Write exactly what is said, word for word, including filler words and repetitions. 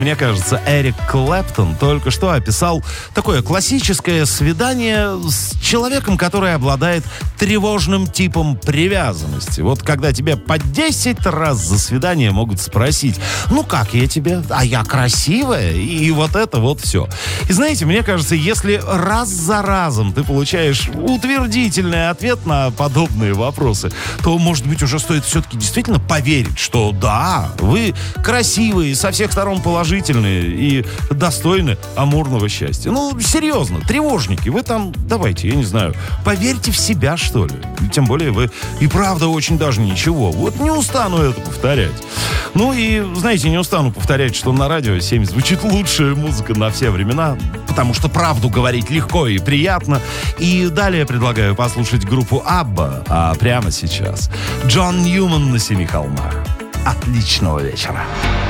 Мне кажется, Эрик Клэптон только что описал такое классическое свидание с человеком, который обладает тревожным типом привязанности. Вот когда тебя по десять раз за свидание могут спросить: ну как я тебе? А я красивая? И вот это вот все. И знаете, мне кажется, если раз за разом ты получаешь утвердительный ответ на подобные вопросы, то, может быть, уже стоит все-таки действительно поверить, что да, вы красивые, со всех сторон положительные и достойны амурного счастья. Ну, серьезно, тревожники, вы там, давайте, я не знаю, поверьте в себя, что ли. Тем более вы и правда очень даже ничего. Вот не устану это повторять. Ну и, знаете, не устану повторять, что на радио семь звучит лучшая музыка на все времена, потому что правду говорить легко и приятно. И далее предлагаю послушать группу Абба, а прямо сейчас Джон Ньюман на Семи холмах. Отличного вечера.